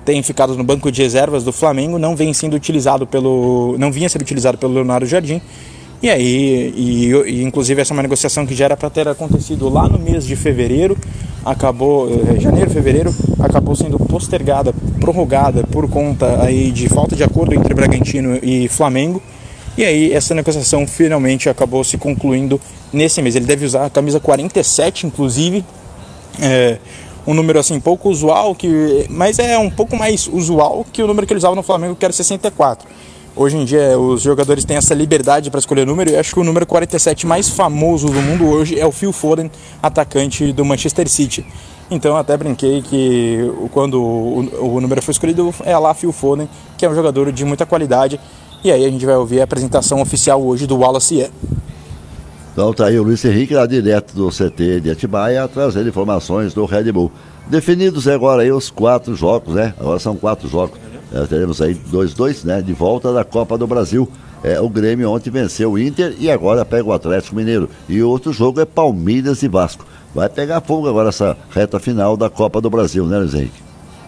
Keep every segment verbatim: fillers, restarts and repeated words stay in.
tem ficado no banco de reservas do Flamengo, não vem sendo utilizado pelo, não vinha sendo utilizado pelo Leonardo Jardim. E aí, e, e inclusive essa é uma negociação que já era para ter acontecido lá no mês de fevereiro, acabou, janeiro, fevereiro, acabou sendo postergada, prorrogada por conta aí de falta de acordo entre Bragantino e Flamengo. E aí essa negociação finalmente acabou se concluindo nesse mês. Ele deve usar a camisa quarenta e sete, inclusive, é, um número assim pouco usual, que, mas é um pouco mais usual que o número que ele usava no Flamengo, que era sessenta e quatro. Hoje em dia os jogadores têm essa liberdade para escolher o número, e eu acho que o número quarenta e sete mais famoso do mundo hoje é o Phil Foden, atacante do Manchester City. Então até brinquei que quando o, o número foi escolhido é lá Phil Foden, que é um jogador de muita qualidade. E aí a gente vai ouvir a apresentação oficial hoje do Wallace Ian. Então tá aí o Luiz Henrique lá direto do C T de Atibaia, trazendo informações do Red Bull. Definidos agora aí os quatro jogos, né? Agora são quatro jogos. É, teremos aí dois a dois, né? De volta da Copa do Brasil. É, o Grêmio ontem venceu o Inter e agora pega o Atlético Mineiro. E o outro jogo é Palmeiras e Vasco. Vai pegar fogo agora essa reta final da Copa do Brasil, né, Luiz Henrique?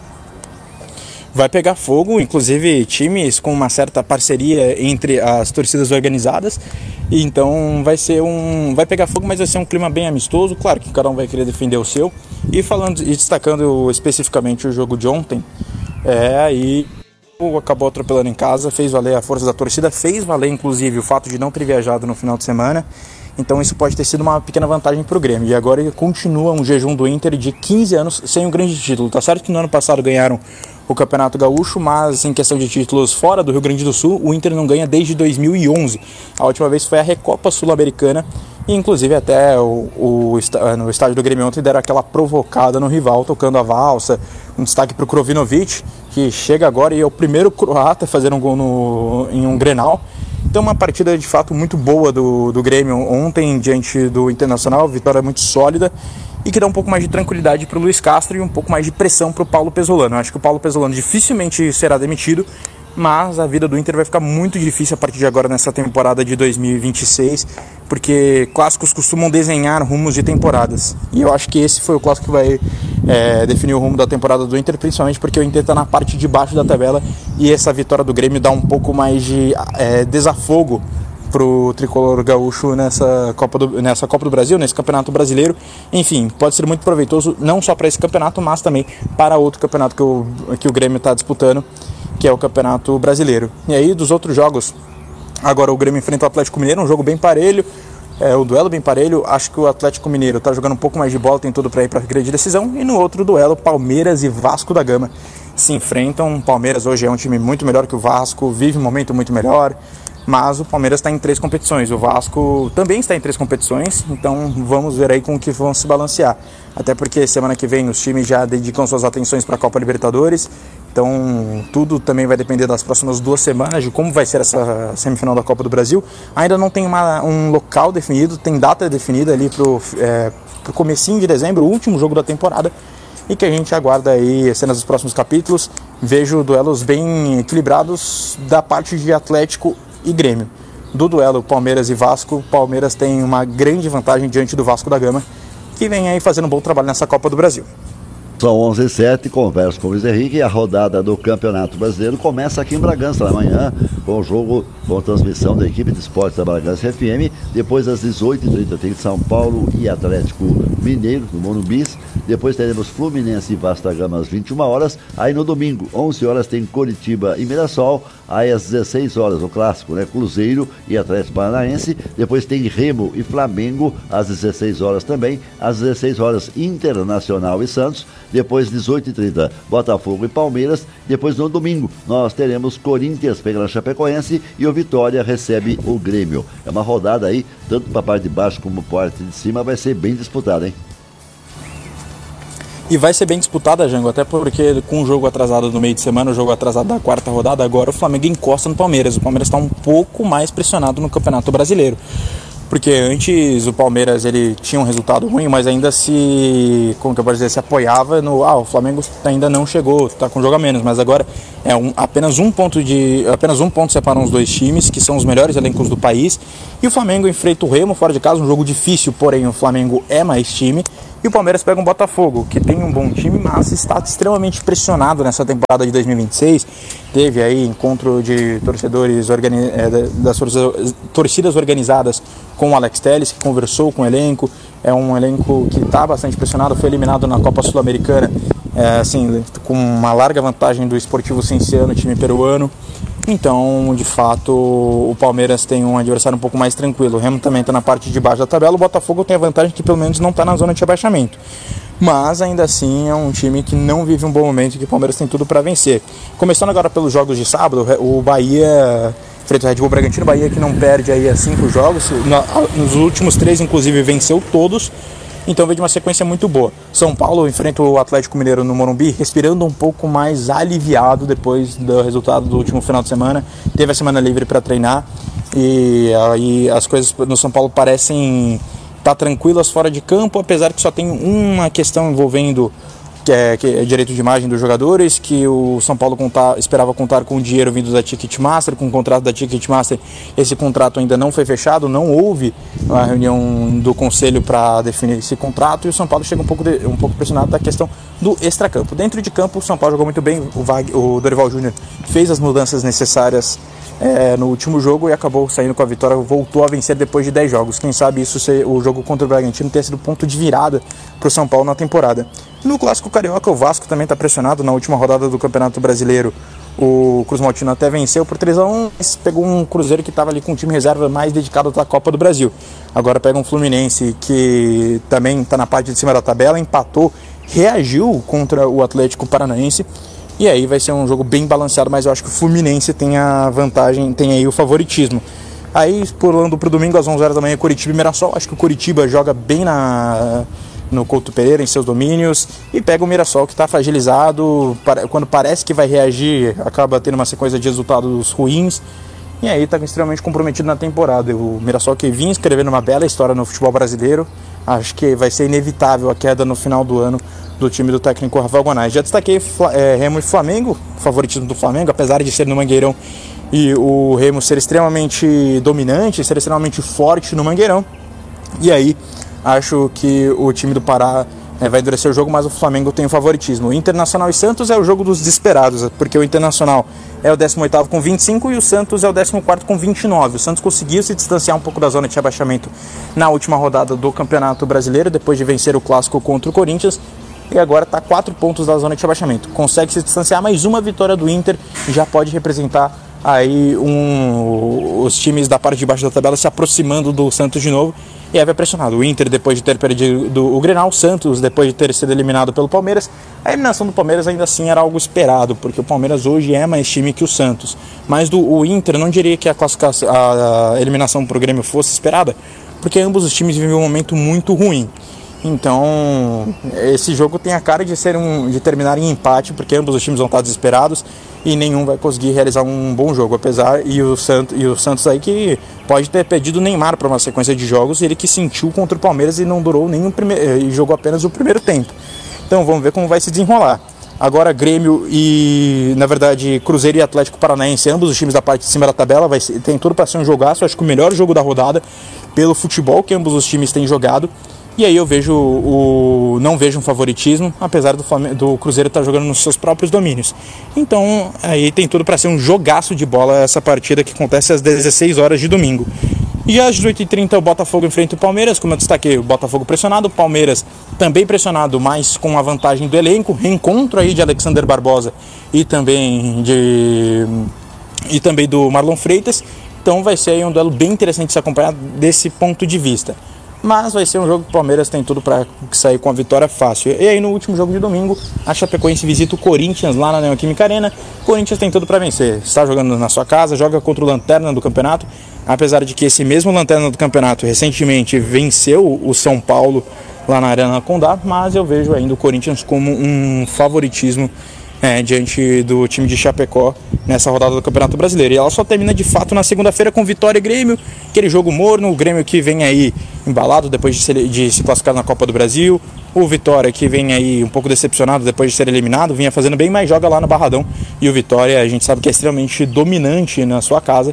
Vai pegar fogo, inclusive times com uma certa parceria entre as torcidas organizadas. E então vai ser um, vai pegar fogo, mas vai ser um clima bem amistoso. Claro que cada um vai querer defender o seu. E falando e destacando especificamente o jogo de ontem, é aí acabou atropelando em casa, fez valer a força da torcida, fez valer inclusive o fato de não ter viajado no final de semana. Então isso pode ter sido uma pequena vantagem para o Grêmio. E agora continua um jejum do Inter de quinze anos sem um grande título. Tá certo que no ano passado ganharam o Campeonato Gaúcho, mas em questão de títulos fora do Rio Grande do Sul, o Inter não ganha desde dois mil e onze. A última vez foi a Recopa Sul-Americana, e inclusive até o, o, no estádio do Grêmio ontem deram aquela provocada no rival, tocando a valsa. Um destaque para o Krovinovic, que chega agora e é o primeiro croata a fazer um gol no, em um Grenal. Então uma partida de fato muito boa do, do Grêmio ontem diante do Internacional, vitória muito sólida e que dá um pouco mais de tranquilidade para o Luiz Castro e um pouco mais de pressão para o Paulo Pesolano. Eu acho que o Paulo Pesolano dificilmente será demitido, mas a vida do Inter vai ficar muito difícil a partir de agora nessa temporada de dois mil e vinte e seis, porque clássicos costumam desenhar rumos de temporadas, e eu acho que esse foi o clássico que vai é, definir o rumo da temporada do Inter, principalmente porque o Inter está na parte de baixo da tabela, e essa vitória do Grêmio dá um pouco mais de é, desafogo pro tricolor gaúcho nessa Copa do, nessa Copa do Brasil, nesse Campeonato Brasileiro. Enfim, pode ser muito proveitoso não só para esse campeonato, mas também para outro campeonato que o, que o Grêmio está disputando, que é o Campeonato Brasileiro. E aí, dos outros jogos, agora o Grêmio enfrenta o Atlético Mineiro, um jogo bem parelho, é, o duelo bem parelho. Acho que o Atlético Mineiro está jogando um pouco mais de bola, tem tudo para ir para a grande decisão. E no outro duelo, Palmeiras e Vasco da Gama se enfrentam. O Palmeiras hoje é um time muito melhor que o Vasco, vive um momento muito melhor, mas o Palmeiras está em três competições, o Vasco também está em três competições, então vamos ver aí com que vão se balancear. Até porque semana que vem os times já dedicam suas atenções para a Copa Libertadores, então tudo também vai depender das próximas duas semanas, de como vai ser essa semifinal da Copa do Brasil. Ainda não tem uma, um local definido, tem data definida ali para o é, comecinho de dezembro, o último jogo da temporada, e que a gente aguarda aí cenas dos próximos capítulos. Vejo duelos bem equilibrados da parte de Atlético e Grêmio. Do duelo Palmeiras e Vasco, Palmeiras tem uma grande vantagem diante do Vasco da Gama, que vem aí fazendo um bom trabalho nessa Copa do Brasil. São onze e sete, converso com o Luiz Henrique, e a rodada do Campeonato Brasileiro começa aqui em Bragança, amanhã, com o jogo, com transmissão da equipe de esportes da Bragança F M, depois às dezoito e trinta tem São Paulo e Atlético Mineiro, no Morumbi, depois teremos Fluminense e Vasco da Gama às vinte e uma horas, aí no domingo, onze horas tem Coritiba e Mirassol, aí às dezesseis horas o clássico, né, Cruzeiro e Atlético Paranaense, depois tem Remo e Flamengo às dezesseis horas também, às dezesseis horas Internacional e Santos, depois dezoito e trinta Botafogo e Palmeiras, depois no domingo nós teremos Corinthians pegando a Chapecoense e o Vitória recebe o Grêmio. É uma rodada aí, tanto para a parte de baixo como para a parte de cima, vai ser bem disputada, hein? E vai ser bem disputada, Jango, até porque com o jogo atrasado no meio de semana, o jogo atrasado da quarta rodada, agora o Flamengo encosta no Palmeiras. O Palmeiras está um pouco mais pressionado no Campeonato Brasileiro, porque antes o Palmeiras ele tinha um resultado ruim, mas ainda se, como que eu posso dizer, se apoiava no, ah, o Flamengo ainda não chegou, está com um jogo a menos, mas agora é um, apenas um ponto de, apenas um ponto separam os dois times, que são os melhores elencos do país, E o Flamengo enfrenta o Remo fora de casa, um jogo difícil, porém o Flamengo é mais time. E o Palmeiras pega um Botafogo, que tem um bom time, mas está extremamente pressionado nessa temporada de dois mil e vinte e seis. Teve aí encontro de torcedores organi- das torcidas organizadas com o Alex Telles, que conversou com o elenco. É um elenco que está bastante pressionado, foi eliminado na Copa Sul-Americana, é, assim, com uma larga vantagem do Sportivo Cienciano, time peruano. Então, de fato, o Palmeiras tem um adversário um pouco mais tranquilo. O Remo também está na parte de baixo da tabela. O Botafogo tem a vantagem que pelo menos não está na zona de rebaixamento. Mas ainda assim é um time que não vive um bom momento e que o Palmeiras tem tudo para vencer. Começando agora pelos jogos de sábado, o Bahia frente ao Red Bull Bragantino, Bahia que não perde aí a cinco jogos. Nos últimos três, inclusive, venceu todos. Então veio de uma sequência muito boa. São Paulo enfrenta o Atlético Mineiro no Morumbi, respirando um pouco mais aliviado depois do resultado do último final de semana. Teve a semana livre para treinar e aí as coisas no São Paulo parecem estar tranquilas fora de campo, apesar que só tem uma questão envolvendo que é, que é direito de imagem dos jogadores, que o São Paulo contar, esperava contar com o dinheiro vindo da Ticketmaster, com o contrato da Ticketmaster. Esse contrato ainda não foi fechado, não houve uma reunião do conselho para definir esse contrato, e o São Paulo chega um pouco, de, um pouco pressionado da questão do extracampo. Dentro de campo, o São Paulo jogou muito bem, o, Vag, o Dorival Júnior fez as mudanças necessárias É, no último jogo e acabou saindo com a vitória, voltou a vencer depois de dez jogos. Quem sabe isso ser, o jogo contra o Bragantino tenha sido ponto de virada para o São Paulo na temporada. No Clássico Carioca, o Vasco também está pressionado. Na última rodada do Campeonato Brasileiro, o Cruz Maltino até venceu por três a um, mas pegou um Cruzeiro que estava ali com um time reserva mais dedicado à Copa do Brasil. Agora pega um Fluminense que também está na parte de cima da tabela, empatou, reagiu contra o Atlético Paranaense. E aí vai ser um jogo bem balanceado, mas eu acho que o Fluminense tem a vantagem, tem aí o favoritismo. Aí, pulando para o domingo às onze horas da manhã, Coritiba e Mirassol. Acho que o Coritiba joga bem na, no Couto Pereira, em seus domínios, e pega o Mirassol, que está fragilizado. Quando parece que vai reagir, acaba tendo uma sequência de resultados ruins. E aí está extremamente comprometido na temporada. O Mirassol, que vinha escrevendo uma bela história no futebol brasileiro, acho que vai ser inevitável a queda no final do ano do time do técnico Rafael Gonais. Já destaquei é, Remo e Flamengo, favoritismo do Flamengo, apesar de ser no Mangueirão e o Remo ser extremamente dominante, ser extremamente forte no Mangueirão. E aí, acho que o time do Pará é, vai endurecer o jogo, mas o Flamengo tem o favoritismo. O Internacional e Santos é o jogo dos desesperados, porque o Internacional é o décimo oitavo com vinte e cinco e o Santos é o décimo quarto com vinte e nove. O Santos conseguiu se distanciar um pouco da zona de rebaixamento na última rodada do Campeonato Brasileiro, depois de vencer o Clássico contra o Corinthians, e agora está a quatro pontos da zona de rebaixamento. Consegue se distanciar, mas uma vitória do Inter já pode representar aí um, os times da parte de baixo da tabela se aproximando do Santos de novo, e aí vai pressionado. O Inter depois de ter perdido o Grenal, o Santos depois de ter sido eliminado pelo Palmeiras. A eliminação do Palmeiras ainda assim era algo esperado, porque o Palmeiras hoje é mais time que o Santos, mas do o Inter não diria que a, classificação, a eliminação para o Grêmio fosse esperada, porque ambos os times vivem um momento muito ruim. Então, esse jogo tem a cara de, ser um, de terminar em empate, porque ambos os times vão estar desesperados e nenhum vai conseguir realizar um bom jogo. Apesar, e o Santos, e o Santos aí que pode ter pedido o Neymar para uma sequência de jogos, ele que sentiu contra o Palmeiras e não durou nenhum primeiro, e jogou apenas o primeiro tempo. Então vamos ver como vai se desenrolar. Agora Grêmio e, na verdade, Cruzeiro e Atlético Paranaense, ambos os times da parte de cima da tabela, vai ser, tem tudo para ser um jogaço. Acho que o melhor jogo da rodada pelo futebol que ambos os times têm jogado. E aí eu vejo o, não vejo um favoritismo, apesar do, Flamengo, do Cruzeiro estar jogando nos seus próprios domínios. Então aí tem tudo para ser um jogaço de bola essa partida que acontece às dezesseis horas de domingo. E às dezoito e trinta o Botafogo enfrenta o Palmeiras, como eu destaquei, o Botafogo pressionado, o Palmeiras também pressionado, mas com a vantagem do elenco, reencontro aí de Alexander Barbosa e também, de, e também do Marlon Freitas. Então vai ser aí um duelo bem interessante de se acompanhar desse ponto de vista. Mas vai ser um jogo que o Palmeiras tem tudo para sair com a vitória fácil. E aí no último jogo de domingo, a Chapecoense visita o Corinthians lá na Neoquímica Arena. O Corinthians tem tudo para vencer. Está jogando na sua casa, joga contra o Lanterna do campeonato. Apesar de que esse mesmo Lanterna do campeonato recentemente venceu o São Paulo lá na Arena Condá, mas eu vejo ainda o Corinthians como um favoritismo É, diante do time de Chapecó nessa rodada do Campeonato Brasileiro. E ela só termina de fato na segunda-feira com Vitória e Grêmio, aquele jogo morno, o Grêmio que vem aí embalado depois de, ser, de se classificar na Copa do Brasil, o Vitória que vem aí um pouco decepcionado depois de ser eliminado, vinha fazendo bem, mas joga lá no Barradão, e o Vitória a gente sabe que é extremamente dominante na sua casa,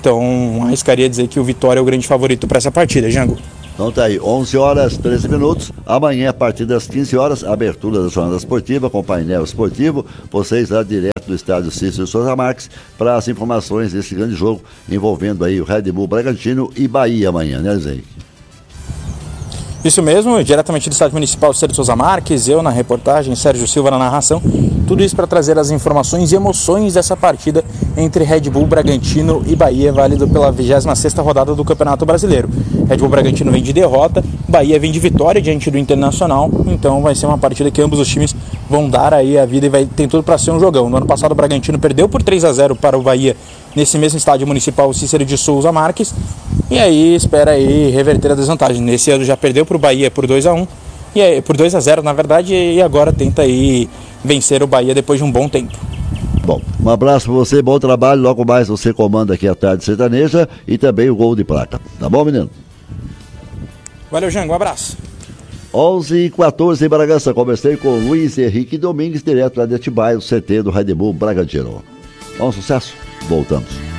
Então, arriscaria dizer que o Vitória é o grande favorito para essa partida, Jango. Então tá aí, onze horas, treze minutos. Amanhã, a partir das quinze horas, abertura da jornada esportiva com painel esportivo. Vocês lá direto do estádio Cícero Souza Marques para as informações desse grande jogo envolvendo aí o Red Bull Bragantino e Bahia amanhã, né, Zé? Isso mesmo, diretamente do estádio municipal Cícero Souza Marques, eu na reportagem, Sérgio Silva na narração. Tudo isso para trazer as informações e emoções dessa partida entre Red Bull Bragantino e Bahia, válido pela vigésima sexta rodada do Campeonato Brasileiro. Red Bull Bragantino vem de derrota, Bahia vem de vitória diante do Internacional, então vai ser uma partida que ambos os times vão dar aí a vida e vai, tem tudo para ser um jogão. No ano passado o Bragantino perdeu por três a zero para o Bahia nesse mesmo estádio municipal Cícero de Souza Marques, e aí espera aí reverter a desvantagem. Nesse ano já perdeu para o Bahia por dois a um, e aí, por dois a zero na verdade, e agora tenta aí vencer o Bahia depois de um bom tempo. Bom, um abraço para você, bom trabalho, logo mais você comanda aqui a Tarde Sertaneja e também o Gol de Prata, tá bom, menino? Valeu, Jango, um abraço. onze e quatorze em Bragança, conversei com o Luiz Henrique Domingues, direto lá de Atibaia, o C T do Red Bull Bragantino. Bom sucesso, voltamos.